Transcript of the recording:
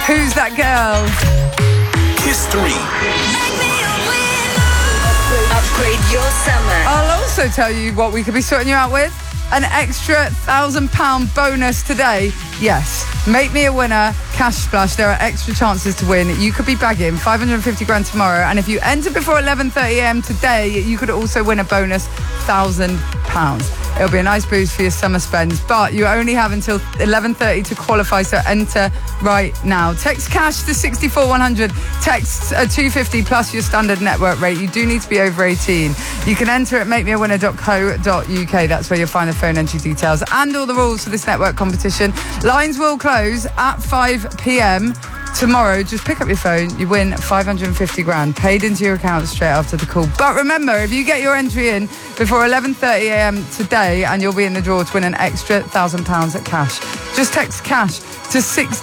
Who's That Girl? Kiss 3. Upgrade your summer. I'll also tell you what we could be sorting you out with. An extra £1,000 bonus today. Yes, make me a winner, cash splash. There are extra chances to win. You could be bagging 550 grand tomorrow, and if you enter before 11:30am today, you could also win a bonus £1,000. It'll be a nice boost for your summer spends, but you only have until 11:30 to qualify, so enter right now. Text cash to 64100. Text 250 plus your standard network rate. You do need to be over 18. You can enter at makemeawinner.co.uk. That's where you'll find the phone entry details and all the rules for this network competition. Lines will close at 5pm. Tomorrow, just pick up your phone, you win 550 grand paid into your account straight after the call. But remember, if you get your entry in before 11:30am today, and you'll be in the draw to win an extra £1,000 at cash. Just text cash to